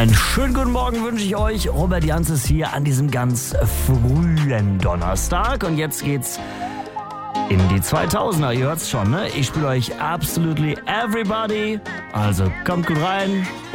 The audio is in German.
Einen schönen guten Morgen wünsche ich euch. Robert Janzes hier an diesem ganz frühen Donnerstag. Und jetzt geht's in die 2000er. Ihr hört's schon, ne? Ich spiele euch Absolutely Everybody. Also kommt gut rein.